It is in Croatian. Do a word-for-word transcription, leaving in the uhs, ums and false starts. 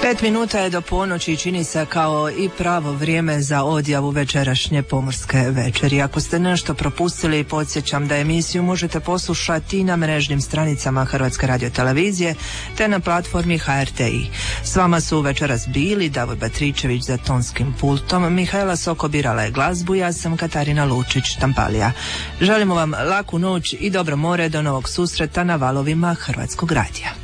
Pet minuta je do ponoći i čini se kao i pravo vrijeme za odjavu večerašnje pomorske večeri. Ako ste nešto propustili, podsjećam da emisiju možete poslušati i na mrežnim stranicama Hrvatske radiotelevizije te na platformi H R T I. S vama su večeras bili Davor Batričević za tonskim pultom, Mihajla Soko birala je glazbu, ja sam Katarina Lučić-Tampalija. Želimo vam laku noć i dobro more, do novog susreta na valovima Hrvatskog radija.